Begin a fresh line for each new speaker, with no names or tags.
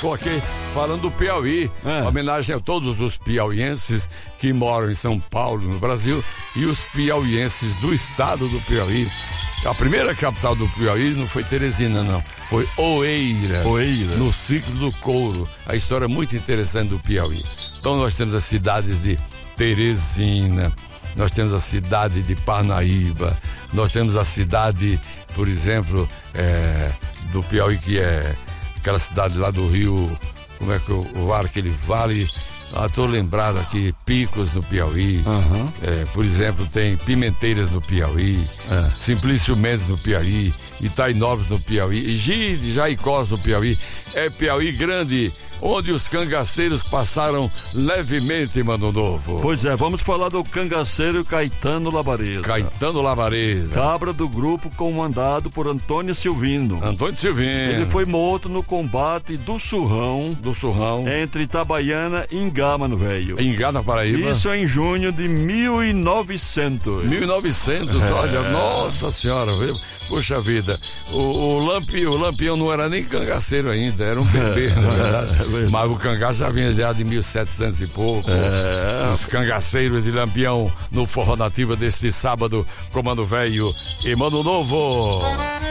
Tô aqui falando do Piauí, homenagem a todos os piauienses que moram em São Paulo, no Brasil, e os piauienses do estado do Piauí. A primeira capital do Piauí não foi Teresina, não. Foi Oeiras, no ciclo do couro. A história é muito interessante do Piauí. Então nós temos as cidades de Teresina, nós temos a cidade de Parnaíba, nós temos a cidade, por exemplo, do Piauí, que é aquela cidade lá do Rio, como é que aquele vale... Estou lembrado aqui, Picos no Piauí, por exemplo, tem Pimenteiras no Piauí, Simplício Mendes no Piauí, Itainópolis no Piauí, e Jaicós no Piauí. É Piauí grande, onde os cangaceiros passaram levemente, Mano Novo.
Pois é, vamos falar do cangaceiro Caetano Labareda. Cabra do grupo comandado por Antônio Silvino. Ele foi morto no combate do Surrão. Entre Itabaiana e Ingá, Mano Velho.
Ingá, na Paraíba.
Isso em junho de 1900.
1900, olha, nossa senhora, viu? Puxa vida, o Lampião não era nem cangaceiro ainda, era um bebê, na verdade. Mas o cangaço já vinha já de 1700 e pouco. Os cangaceiros de Lampião no Forró Nativa deste sábado, com Mano Velho e Mano Novo.